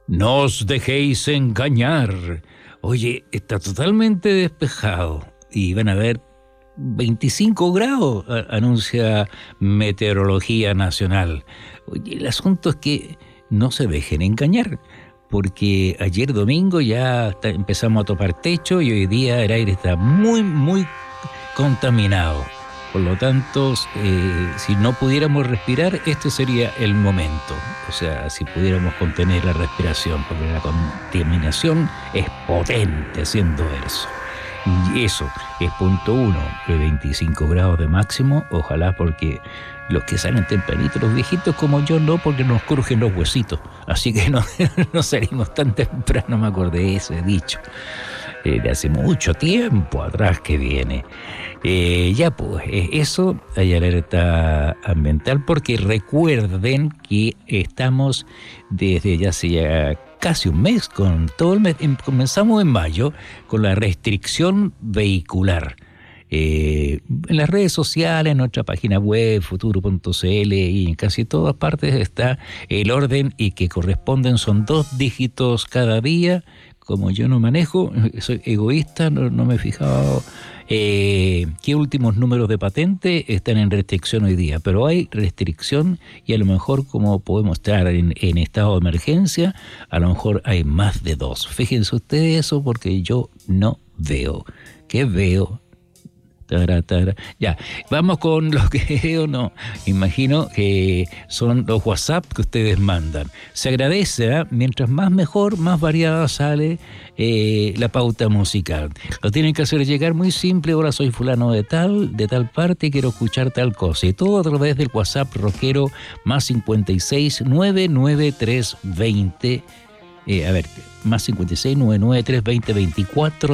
No os dejéis engañar. Oye, está totalmente despejado y van a haber 25 grados, anuncia Meteorología Nacional. Oye, el asunto es que no se dejen engañar, porque ayer domingo ya empezamos a topar techo y hoy día el aire está muy, muy contaminado. Por lo tanto, si no pudiéramos respirar, este sería el momento. O sea, si pudiéramos contener la respiración, porque la contaminación es potente siendo eso. Y eso es punto uno, de 25 grados de máximo, ojalá, porque los que salen tempranito, los viejitos como yo, no, porque nos crujen los huesitos. Así que no, no salimos tan temprano, me acordé de ese dicho. De hace mucho tiempo atrás que viene. Ya pues, eso, hay alerta ambiental, porque recuerden que estamos desde ya hace ya casi un mes, con todo el mes, comenzamos en mayo con la restricción vehicular. En las redes sociales, en nuestra página web, futuro.cl, y en casi todas partes está el orden, y que corresponden, son 2 dígitos cada día. Como yo no manejo, soy egoísta, no me he fijado qué últimos números de patente están en restricción hoy día, pero hay restricción, y a lo mejor, como podemos estar en estado de emergencia, a lo mejor hay más de 2. Fíjense ustedes eso, porque yo no veo. ¿Qué veo? Ya, vamos con lo que veo, no. Imagino que son los WhatsApp que ustedes mandan. Se agradece, ¿eh? Mientras más mejor, más variada sale la pauta musical. Lo tienen que hacer llegar muy simple. Hola, soy fulano de tal parte, y quiero escuchar tal cosa. Y todo a través del WhatsApp rockero más 56 99320. Más 56 993 20 24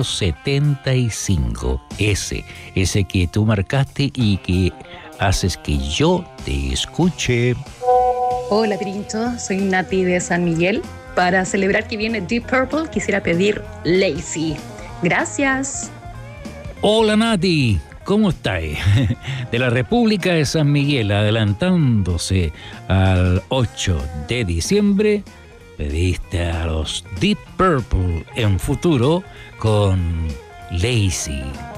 75. Ese que tú marcaste y que haces que yo te escuche. Hola, Trincho, soy Nati de San Miguel. Para celebrar que viene Deep Purple, quisiera pedir Lazy. Gracias. Hola, Nati, ¿cómo estás? De la República de San Miguel, adelantándose al 8 de diciembre, pediste a los Deep Purple en futuro con Lazy.